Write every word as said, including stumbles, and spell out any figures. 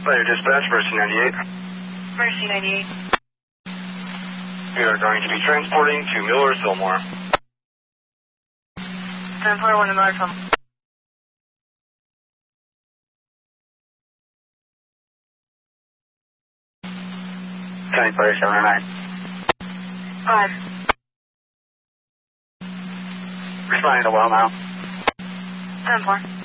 Later dispatch, Mercy ninety-eight. Mercy ninety-eight. We are going to be transporting to Millersville-Moore. ten forty-one to Millersville. County Fire seven oh nine. Five. Responding to well now. ten four.